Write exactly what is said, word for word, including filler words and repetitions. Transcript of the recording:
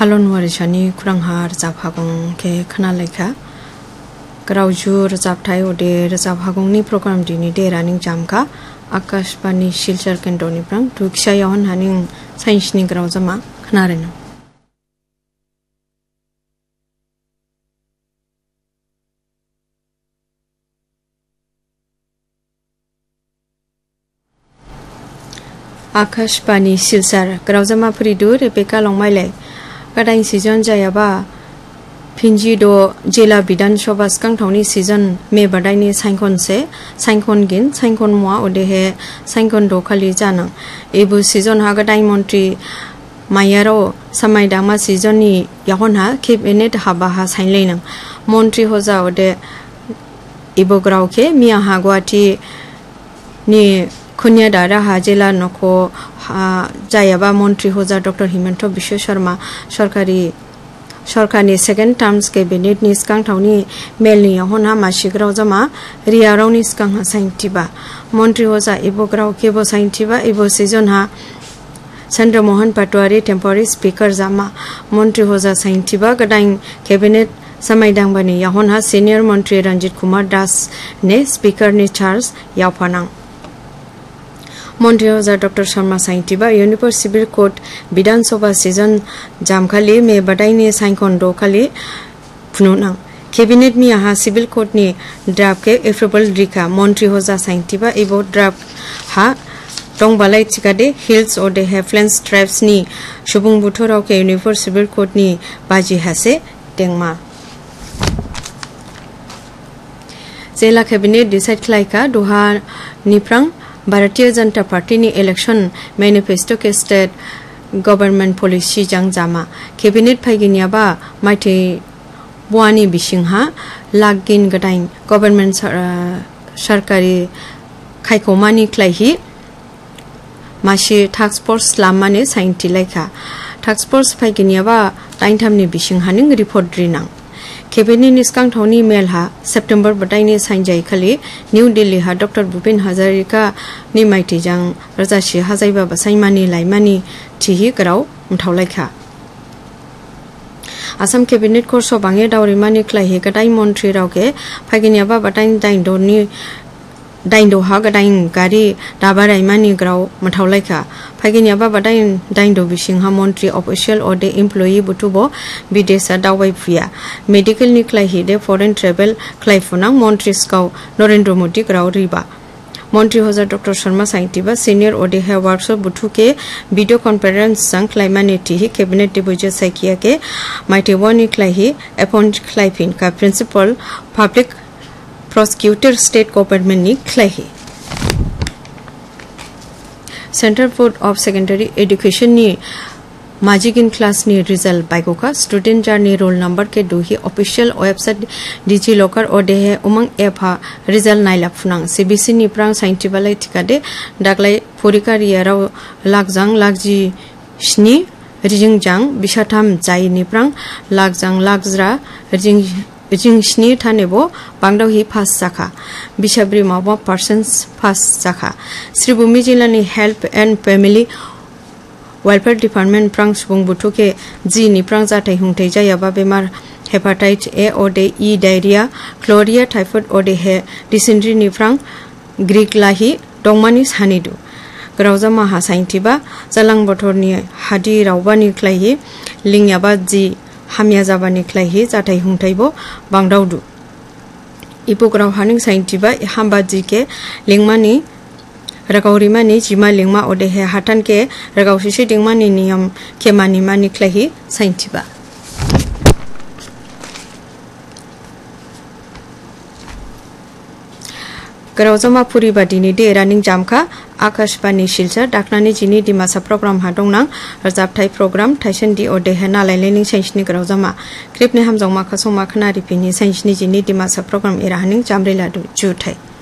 Halon warishani kurangha rajab hagong ke khana lekha Grauju rajab thai ode rajab hagong ni program dini de running jamka Akashbani Shilchar Kendoni prang tuksha yon haning science ni graujama khana rena Akashbani Shilchar graujama pridur epeka longmaile Kadang season jayaba Pinji do jela bidan shobas kang thoni season me badai ni sainkon se sainkon gin sainkon moa ode he sainkon do khali jana ebu season ha gadai montri mayaro samai dama season ni yahon ha khip enet haba ha sainleina montri hoja ode ebu grau ke mia ha gwati ni Kunya dara hajela noko ha jayaba montri hoja Doctor Himanta Biswa Sharma sarkari sarkani second terms cabinet ni skang thawni melni hona masigrau jama riarau ni skang ha saintiba montri hoja ibograu kebo saintiba ibo season ha Chandra Mohan Patwari temporary speaker jama montri hoja saintiba gadang cabinet samaidang bani yahon ha senior montri Ranjit Kumar Das ne speaker ni charge yapanang Montreal Doctor Sharma Saintiba Unifor Civil Court Bidan Sabha season Jamkhali me badai ni sainkon do khali phununang cabinet mi ha civil court ni draft ke April rika Montreal Hoja Saintiba ebo draft ha tong balai chikade hills or the Headlands tribes ni shubung buthorau ke Unifor Civil Court ni baji hase tengma Zela cabinet decide klaika doha niprang Bharatiya Janata Party ni election manifesto ke state government policy jang jama cabinet phaiginia ba maithei buani bisingha lagin gadain government sarkari khaikomani klaihi mashi task force lamane sainti laika task force phaiginia ba tainthamni bisingha ning report rinang Cabinet niskang thoni mail ha September batai ni sanjai khali New Delhi ha Doctor Bhupen Hazarika ni maiti jang rajashi hazaiba basaimani laimani thihi grau mthaulaikha Assam cabinet ko so bange dawrimani klai gadai montri rauke phaginia ba batai dain doni dain do ha gadai gari dabarai mani grau mthaulaikha phaginia ba batai dain do bisingha montri official or the employee butubo bidesa dawai phia medical ni klai hide foreign travel klai funang montri skau Narendra Modi grau riba Montri hoja Doctor Sharma Saintiba senior ode hai workshop buthu ke video conference sang klai mani thi cabinet debuje saikia ke maite wani klai hi appoint klai pin ka principal public prosecutor state government ni klai hi Center Board of Secondary Education ni Majigin class ni result baikoka student jar ni roll number ke duhi official website DigiLocker or de umang app ha result nai lapfunang C B C ni prang saintibalai tikade daglai porika riarau lagjang lagji shni rijingjang bishatham jai ni prang lagjang lagjra rijing Jing shni thanebo bangdau hi pass sakha bishabri mawa persons pass sakha Sri Bhumi Jila ni Health and Family Welfare Department prang subung buthu ke ji ni prang ja thai hung thei jaya ba bemar hepatitis A or de E diarrhea chloria typhoid or de he dysentery ni prang Greek lahi dongmani sanidu grauja ma ha saintiba jalang bothor ni hadi rawbani klai lingya ba ji Hamia Zabani Klahi, Zatai Huntaibo, Bangdaudu. Ipograu Haning Saintiba, Hambaji ke, Lingmani, Ragaurimani, Jima Lingma or de Hatan ke, Ragaushi Dingmani Niam, Kemani Mani Klahi, Saintiba. Grauzama Puri Badini de running Jamka, Akashbani Shilchar, Daknani Jini Dimasa program Hadongnang, Razab Thai program, Taishan di or de Hena Learning Sainchni Grauzama, Kripne Hamzong Makasoma Kanari Pini, Sainchni Jini Dimasa program Irahaning Jamrila Jutai.